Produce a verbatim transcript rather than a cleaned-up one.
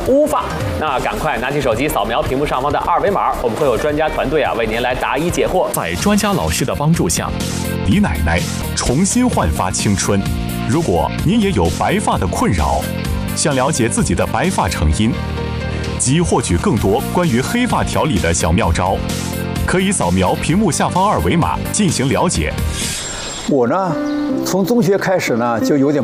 乌发，那赶快拿起手机扫描屏幕上方的二维码，我们会有专家团队啊为您来答疑解惑。 在专家老师的帮助下，李奶奶重新焕发青春。如果您也有白发的困扰，想了解自己的白发成因，及获取更多关于黑发调理的小妙招，可以扫描屏幕下方二维码进行了解。 我呢，从中学开始呢就有点。